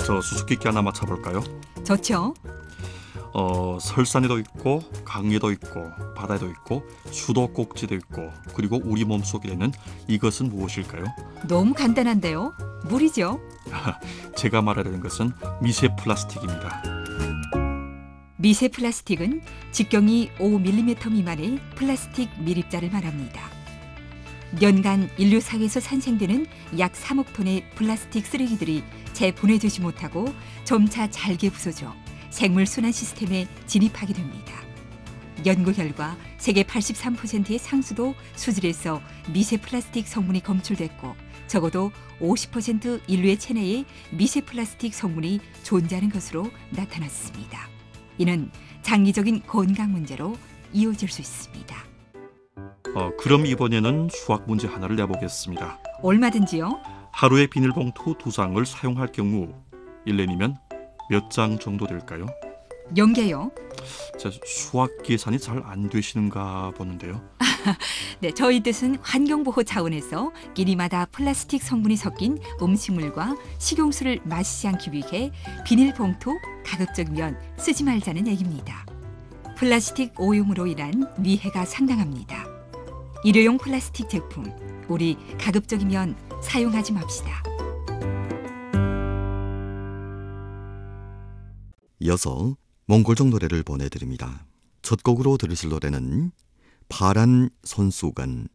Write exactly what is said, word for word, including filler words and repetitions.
저 수수께끼 하나 맞춰볼까요? 좋죠? 어, 설산에도 있고 강에도 있고 바다에도 있고 수도꼭지도 있고 그리고 우리 몸속에 있는 이것은 무엇일까요? 너무 간단한데요? 물이죠? 제가 말하려는 것은 미세 플라스틱입니다. 미세 플라스틱은 직경이 오 밀리미터 미만의 플라스틱 밀입자를 말합니다. 연간 인류사에서 산생되는 약 삼억 톤의 플라스틱 쓰레기들이 재분해되지 못하고 점차 잘게 부서져 생물 순환 시스템에 진입하게 됩니다. 연구 결과 세계 팔십삼 퍼센트의 상수도 수질에서 미세 플라스틱 성분이 검출됐고 적어도 오십 퍼센트 인류의 체내에 미세 플라스틱 성분이 존재하는 것으로 나타났습니다. 이는 장기적인 건강 문제로 이어질 수 있습니다. 어, 그럼 이번에는 수학 문제 하나를 내보겠습니다. 얼마든지요. 하루에 비닐봉투 두 장을 사용할 경우 일 년이면 몇 장 정도 될까요? 연계요. 자, 수학 계산이 잘 안 되시는가 보는데요. 네, 저희 뜻은 환경보호 차원에서 끼니마다 플라스틱 성분이 섞인 음식물과 식용수를 마시지 않기 위해 비닐봉투 가급적이면 쓰지 말자는 얘기입니다. 플라스틱 오염으로 인한 위해가 상당합니다. 일회용 플라스틱 제품, 우리 가급적이면 사용하지 맙시다. 이어서 몽골족 노래를 보내드립니다. 첫 곡으로 들으실 노래는 파란 손수건.